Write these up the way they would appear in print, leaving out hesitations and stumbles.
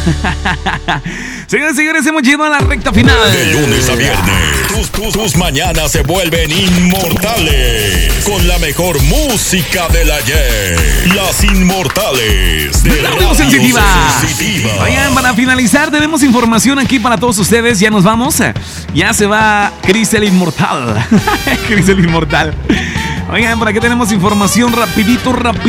Señores y señores, hemos llegado a la recta final. De lunes a viernes, tus mañanas se vuelven inmortales con la mejor música del ayer. Las Inmortales de Radio Sensitiva. Oigan, para finalizar, tenemos información aquí para todos ustedes. Ya nos vamos. Ya se va Chris el Inmortal. Chris el Inmortal. Oigan, por aquí tenemos información rapidito.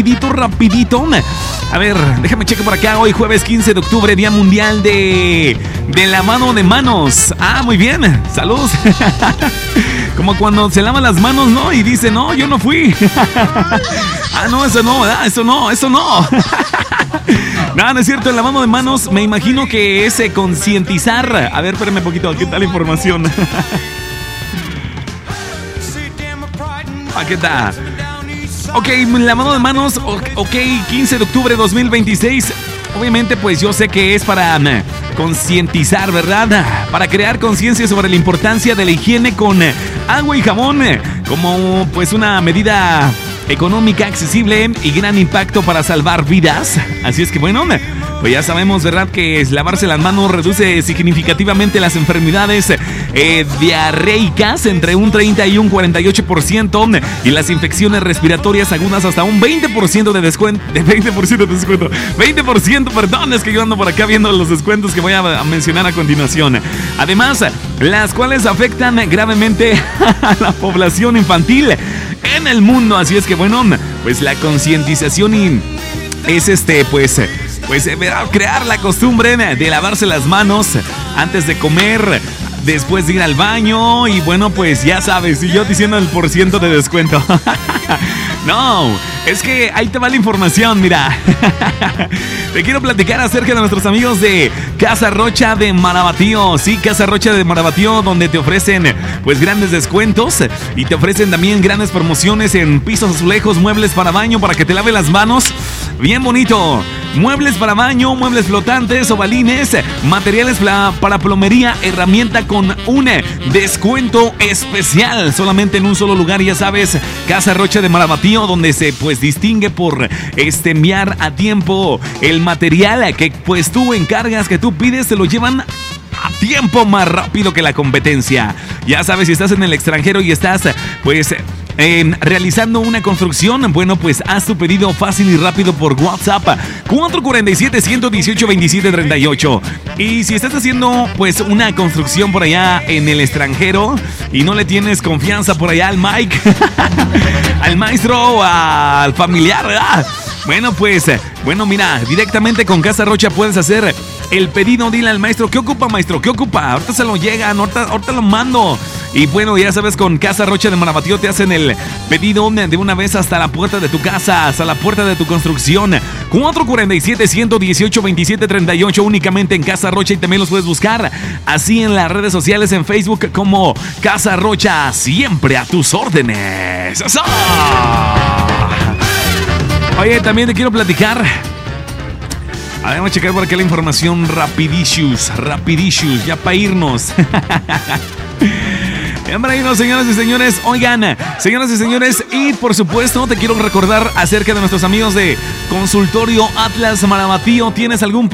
A ver, déjame checar por acá. Hoy jueves 15 de octubre, Día Mundial de la Mano de Manos. Ah, muy bien, salud. Como cuando se lavan las manos, ¿no? Y dice, no, yo no fui. Ah, no, eso no, ¿verdad? Eso no. No es cierto, el lavado de manos me imagino que es concientizar. A ver, espérame un poquito, ¿qué tal la información? ¿Qué tal? Ok, lavado de manos, ok, 15 de octubre de 2026. Obviamente, pues yo sé que es para concientizar, ¿verdad? Para crear conciencia sobre la importancia de la higiene con agua y jabón, como pues una medida económica, accesible y gran impacto para salvar vidas. Así es que bueno, pues ya sabemos, ¿verdad?, que lavarse las manos reduce significativamente las enfermedades diarreicas entre un 30 y un 48% y las infecciones respiratorias agudas hasta un 20% de descuento. 20%, perdón, es que yo ando por acá viendo los descuentos que voy a mencionar a continuación. Además, las cuales afectan gravemente a la población infantil en el mundo. Así es que bueno, pues la concientización es crear la costumbre de lavarse las manos antes de comer, después de ir al baño y bueno, pues ya sabes, y yo diciendo el % de descuento. No, es que ahí te va la información, mira. Te quiero platicar acerca de nuestros amigos de Casa Rocha de Marabatío. Sí, Casa Rocha de Marabatío, donde te ofrecen pues grandes descuentos y te ofrecen también grandes promociones en pisos, azulejos, muebles para baño, para que te lave las manos. Bien bonito. Muebles para baño, muebles flotantes, ovalines, materiales para plomería, herramienta con un descuento especial. Solamente en un solo lugar, ya sabes, Casa Rocha de Marabatío, donde se pues distingue por enviar a tiempo el material que pues tú encargas, que tú pides, te lo llevan a tiempo más rápido que la competencia. Ya sabes, si estás en el extranjero y estás pues realizando una construcción, bueno, pues haz tu pedido fácil y rápido por WhatsApp 447-118-2738. Y si estás haciendo pues una construcción por allá en el extranjero y no le tienes confianza por allá al Mike, al maestro o al familiar, ¿verdad? Bueno, pues, mira, directamente con Casa Rocha puedes hacer el pedido. Dile al maestro, ¿qué ocupa, maestro? ¿Qué ocupa? Ahorita se lo llegan, ahorita lo mando. Y bueno, ya sabes, con Casa Rocha de Marabatío te hacen el pedido de una vez hasta la puerta de tu casa, hasta la puerta de tu construcción. 447-118-2738, únicamente en Casa Rocha, y también los puedes buscar así en las redes sociales, en Facebook como Casa Rocha, siempre a tus órdenes. ¡Eso! Oye, también te quiero platicar. A ver, vamos a checar por aquí la información rapidishus, ya para irnos. Ya para irnos, señoras y señores. Oigan, señoras y señores, y por supuesto te quiero recordar acerca de nuestros amigos de Consultorio Atlas Marabatío. ¿Tienes algún